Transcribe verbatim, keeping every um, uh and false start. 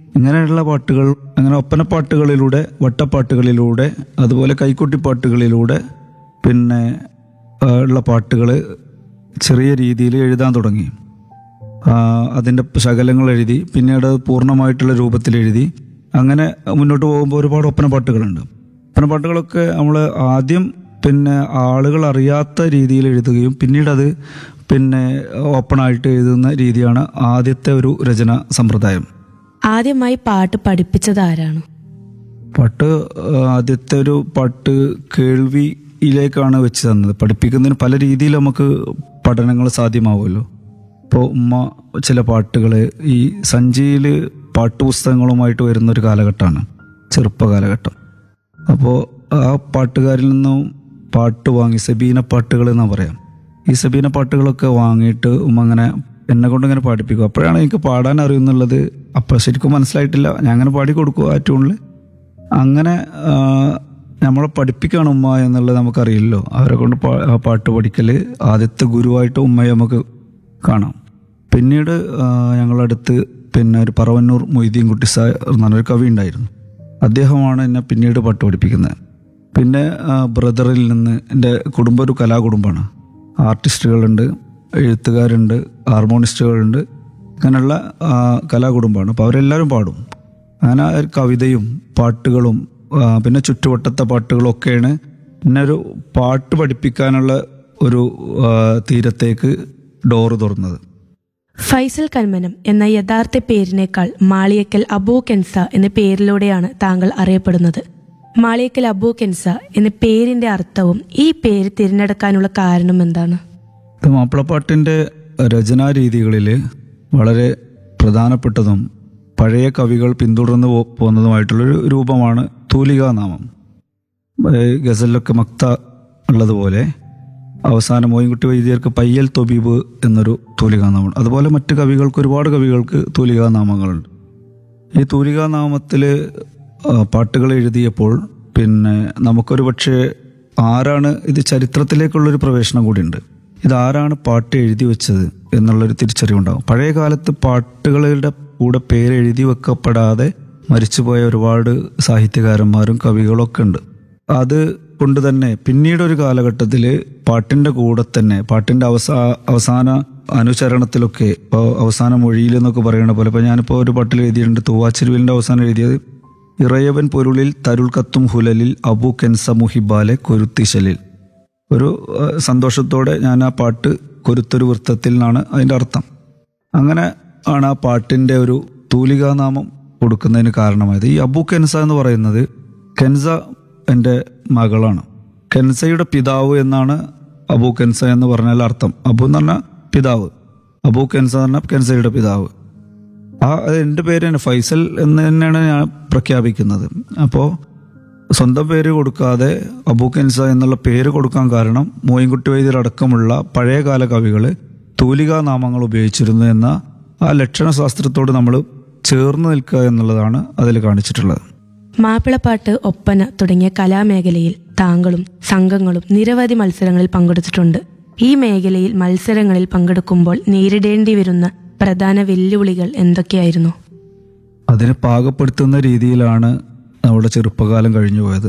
ഇങ്ങനെയുള്ള പാട്ടുകൾ, അങ്ങനെ ഒപ്പനപ്പാട്ടുകളിലൂടെ, വട്ടപ്പാട്ടുകളിലൂടെ, അതുപോലെ കൈക്കൊട്ടിപ്പാട്ടുകളിലൂടെ പിന്നെ ആ, ഉള്ള പാട്ടുകൾ ചെറിയ രീതിയിൽ എഴുതാൻ തുടങ്ങി. ആ, അതിൻ്റെ ശകലങ്ങൾ എഴുതി, പിന്നീട് അത് പൂർണ്ണമായിട്ടുള്ള രൂപത്തിൽ എഴുതി. അങ്ങനെ മുന്നോട്ട് പോകുമ്പോൾ ഒരുപാട് ഒപ്പനപ്പാട്ടുകളുണ്ട്. ഒപ്പനപ്പാട്ടുകളൊക്കെ നമ്മൾ ആദ്യം പിന്നെ ആളുകൾ അറിയാത്ത രീതിയിൽ എഴുതുകയും പിന്നീട് അത് പിന്നെ ഓപ്പണായിട്ട് എഴുതുന്ന രീതിയാണ് ആദ്യത്തെ ഒരു രചന സമ്പ്രദായം. ആദ്യമായി പാട്ട് പഠിപ്പിച്ചത് ആരാണ്? പാട്ട് ആ, ആദ്യത്തെ ഒരു പാട്ട് കേൾവിയിലേക്കാണ് വെച്ച് തന്നത്. പഠിപ്പിക്കുന്നതിന് പല രീതിയിൽ നമുക്ക് പഠനങ്ങൾ സാധ്യമാവുമല്ലോ. ഇപ്പോൾ ഉമ്മ ചില പാട്ടുകൾ ഈ സഞ്ചിയിൽ പാട്ടുപുസ്തകങ്ങളുമായിട്ട് വരുന്നൊരു കാലഘട്ടമാണ്, ചെറുപ്പ കാലഘട്ടം. അപ്പോൾ ആ പാട്ടുകാരിൽ നിന്നും പാട്ട് വാങ്ങി, സബീന പാട്ടുകൾ എന്നാണ് പറയാം. ഈ സബീന പാട്ടുകളൊക്കെ വാങ്ങിയിട്ട് ഉമ്മ അങ്ങനെ എന്നെ കൊണ്ടിങ്ങനെ പാടിപ്പിക്കും. അപ്പോഴാണ് എനിക്ക് പാടാൻ അറിയുന്നുള്ളത്. അപ്പോൾ ശരിക്കും മനസ്സിലായിട്ടില്ല, ഞാൻ അങ്ങനെ പാടി കൊടുക്കുക ആ ട്യൂണിൽ. അങ്ങനെ ആ, നമ്മളെ പഠിപ്പിക്കുകയാണ് ഉമ്മ എന്നുള്ളത് നമുക്കറിയില്ലല്ലോ. അവരെ കൊണ്ട് പാ പാട്ട് പഠിക്കൽ ആദ്യത്തെ ഗുരുവായിട്ട് ഉമ്മയെ നമുക്ക് കാണാം. പിന്നീട് ആ, ഞങ്ങളടുത്ത് പിന്നെ ഒരു പറവന്നൂർ മൊയ്തീൻ കുട്ടി സാർ എന്ന് പറഞ്ഞൊരു കവി ഉണ്ടായിരുന്നു. അദ്ദേഹമാണ് എന്നെ പിന്നീട് പാട്ട് പഠിപ്പിക്കുന്നത്. പിന്നെ ആ, ബ്രദറിൽ നിന്ന്, എൻ്റെ കുടുംബം ഒരു കലാകുടുംബമാണ്. ആർട്ടിസ്റ്റുകളുണ്ട്, എഴുത്തുകാരുണ്ട്, ഹാർമോണിസ്റ്റുകളുണ്ട്, അങ്ങനെയുള്ള ആ, കലാകുടുംബമാണ്. അപ്പോൾ അവരെല്ലാവരും പാടും. അങ്ങനെ ആ ഒരു കവിതയും പാട്ടുകളും ആ, പിന്നെ ചുറ്റുവട്ടത്തെ പാട്ടുകളും ഒക്കെയാണ് എന്നെ ഒരു പാട്ട് പഠിപ്പിക്കാനുള്ള ഒരു ആ, തീരത്തേക്ക് ഡോറ് തുറന്നത്. ഫൈസൽ കന്മനം എന്ന യഥാർത്ഥ പേരിനേക്കാൾ മാളിയേക്കൽ അബൂ കെൻസ എന്ന പേരിലൂടെയാണ് താങ്കൾ അറിയപ്പെടുന്നത്. മാളിയേക്കൽ അബൂ കെൻസ എന്ന പേരിന്റെ അർത്ഥവും ഈ പേര് തിരഞ്ഞെടുക്കാനുള്ള കാരണം എന്താണ്? ഇത് മാപ്പിളപ്പാട്ടിൻ്റെ രചനാ രീതികളിൽ വളരെ പ്രധാനപ്പെട്ടതും പഴയ കവികൾ പിന്തുടർന്ന് പോ- പോകുന്നതുമായിട്ടുള്ളൊരു രൂപമാണ് തൂലികാനാമം. ഏഹ് ഗസലിലൊക്കെ മക്ത ഉള്ളതുപോലെ അവസാനം മോയിൻകുട്ടി വൈദ്യർക്ക് പയ്യൽ തൊബീബ് എന്നൊരു തൂലികാനാമം. അതുപോലെ മറ്റ് കവികൾക്ക്, ഒരുപാട് കവികൾക്ക് തൂലികാനാമങ്ങളുണ്ട്. ഈ തൂലികാനാമത്തിൽ പാട്ടുകൾ എഴുതിയപ്പോൾ പിന്നെ നമുക്കൊരു പക്ഷേ ആരാണ് ഇത്, ചരിത്രത്തിലേക്കുള്ളൊരു പ്രവേശനം കൂടിയുണ്ട്. ഇതാരാണ് പാട്ട് എഴുതി വെച്ചത് എന്നുള്ളൊരു തിരിച്ചറിവുണ്ടാകും. പഴയ കാലത്ത് പാട്ടുകളുടെ കൂടെ പേര് എഴുതി വെക്കപ്പെടാതെ മരിച്ചുപോയ ഒരുപാട് സാഹിത്യകാരന്മാരും കവികളൊക്കെ ഉണ്ട്. അത് കൊണ്ട് തന്നെ പിന്നീടൊരു കാലഘട്ടത്തിൽ പാട്ടിൻ്റെ കൂടെ തന്നെ പാട്ടിൻ്റെ അവസാ അവസാന അനുചരണത്തിലൊക്കെ, ഇപ്പോൾ അവസാന മൊഴിയിൽ എന്നൊക്കെ പറയുന്ന പോലെ, ഇപ്പോൾ ഞാനിപ്പോൾ ഒരു പാട്ടിൽ എഴുതിയിട്ടുണ്ട്, തൂവാച്ചിരുവിലിൻ്റെ അവസാനം എഴുതിയത് ഇറയവൻ പൊരുളിൽ തരുൾ കത്തും ഹുലലിൽ അബു കെൻസ മുഹിബാലെ കൊരുത്തിശലിൽ. ഒരു ഏഹ്, സന്തോഷത്തോടെ ഞാൻ ആ പാട്ട് കൊരുത്തൊരു വൃത്തത്തിൽ നിന്നാണ് അതിൻ്റെ അർത്ഥം. അങ്ങനെ ആണ് ആ പാട്ടിൻ്റെ ഒരു തൂലികാനാമം കൊടുക്കുന്നതിന് കാരണമായത്. ഈ അബു കെൻസ എന്ന് പറയുന്നത്, കെൻസ എൻ്റെ മകളാണ്. കെൻസയുടെ പിതാവ് എന്നാണ് അബു കെൻസ എന്ന് പറഞ്ഞാൽ അർത്ഥം. അബു എന്ന് പറഞ്ഞാൽ പിതാവ്, അബു കെൻസ എന്ന് പറഞ്ഞാൽ കെൻസയുടെ പിതാവ്. ആ അത് എൻ്റെ പേര് തന്നെ ഫൈസൽ എന്ന് തന്നെയാണ് ഞാൻ പ്രഖ്യാപിക്കുന്നത്. അപ്പോൾ സ്വന്തം പേര് കൊടുക്കാതെ അബു കെൻസ എന്നുള്ള പേര് കൊടുക്കാൻ കാരണം മോയിൻകുട്ടി വൈദ്യരടക്കമുള്ള പഴയകാല കവികൾ തൂലികാനാമങ്ങൾ ഉപയോഗിച്ചിരുന്നു എന്ന ആ ലക്ഷണശാസ്ത്രത്തോട് നമ്മൾ ചേർന്ന് നിൽക്കുക എന്നുള്ളതാണ് അതിൽ കാണിച്ചിട്ടുള്ളത്. മാപ്പിളപ്പാട്ട്, ഒപ്പന തുടങ്ങിയ കലാമേഖലയിൽ താങ്കളും സംഘങ്ങളും നിരവധി മത്സരങ്ങളിൽ പങ്കെടുത്തിട്ടുണ്ട്. ഈ മേഖലയിൽ മത്സരങ്ങളിൽ പങ്കെടുക്കുമ്പോൾ നേരിടേണ്ടി വരുന്ന പ്രധാന വെല്ലുവിളികൾ എന്തൊക്കെയായിരുന്നു? അതിനെ പാകപ്പെടുത്തുന്ന രീതിയിലാണ് നമ്മുടെ ചെറുപ്പകാലം കഴിഞ്ഞു പോയത്.